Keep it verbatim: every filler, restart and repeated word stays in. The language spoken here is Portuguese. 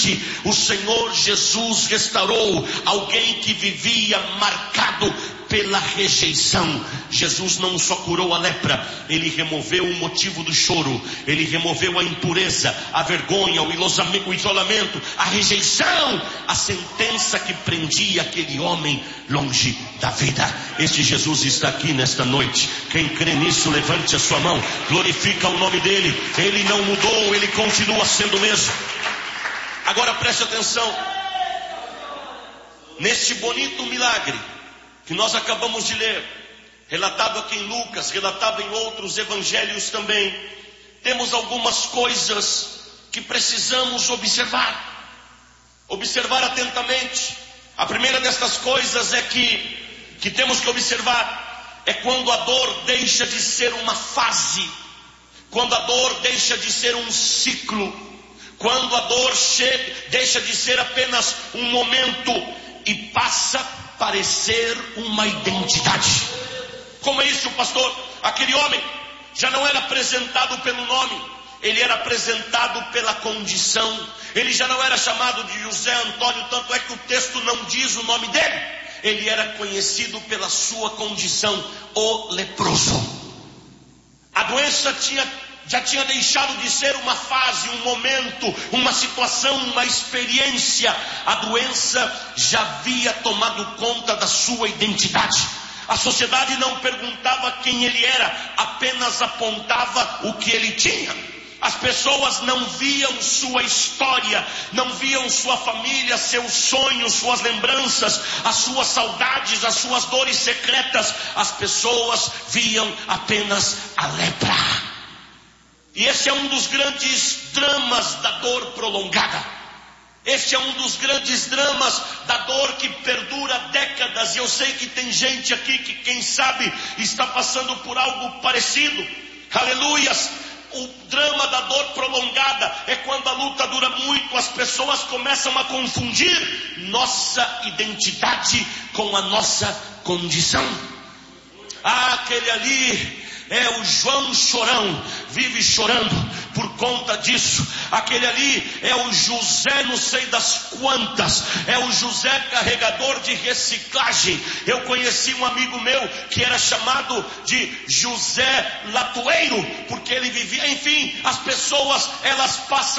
o Senhor Jesus restaurou alguém que vivia marcado pela rejeição. Jesus não só curou a lepra, ele removeu o motivo do choro, ele removeu a impureza, a vergonha, o isolamento, a rejeição, a sentença que prendia aquele homem longe da vida. Este Jesus está aqui nesta noite. Quem crê nisso, levante a sua mão, glorifica o nome dele. Ele não mudou, ele continua sendo o mesmo. Agora preste atenção, neste bonito milagre que nós acabamos de ler, relatado aqui em Lucas, relatado em outros evangelhos também, temos algumas coisas que precisamos observar, observar atentamente. A primeira destas coisas é que, que temos que observar, é quando a dor deixa de ser uma fase, quando a dor deixa de ser um ciclo, quando a dor chega, deixa de ser apenas um momento e passa a parecer uma identidade. Como é isso, pastor? Aquele homem já não era apresentado pelo nome, ele era apresentado pela condição. Ele já não era chamado de José Antônio, tanto é que o texto não diz o nome dele. Ele era conhecido pela sua condição, o leproso. A doença tinha já tinha deixado de ser uma fase, um momento, uma situação, uma experiência. A doença já havia tomado conta da sua identidade. A sociedade não perguntava quem ele era, apenas apontava o que ele tinha. As pessoas não viam sua história, não viam sua família, seus sonhos, suas lembranças, as suas saudades, as suas dores secretas. As pessoas viam apenas a lepra. E esse é um dos grandes dramas da dor prolongada. Esse é um dos grandes dramas da dor que perdura décadas. E eu sei que tem gente aqui que, quem sabe, está passando por algo parecido. Aleluias! O drama da dor prolongada é quando a luta dura muito. As pessoas começam a confundir nossa identidade com a nossa condição. Ah, aquele ali é o João chorão, vive chorando por conta disso. Aquele ali é o José não sei das quantas, é o José carregador de reciclagem. Eu conheci um amigo meu que era chamado de José Latoeiro, porque ele vivia, enfim, as pessoas elas passam